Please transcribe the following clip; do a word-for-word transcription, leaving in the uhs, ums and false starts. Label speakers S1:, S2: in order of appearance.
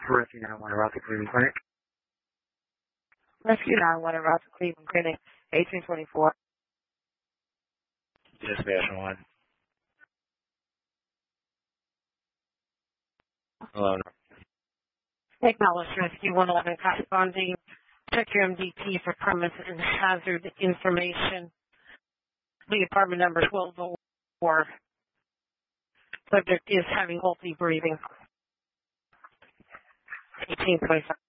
S1: Rescue nine one, route to Cleveland Clinic.
S2: Rescue nine one, route to Cleveland Clinic, eighteen twenty-four.
S1: Dispatch one. Hello.
S2: Acknowledge Rescue one eleven corresponding. Check your M D T for premise and hazard information. The apartment number twelve oh four. Subject is having multi breathing. eighteen twenty-five.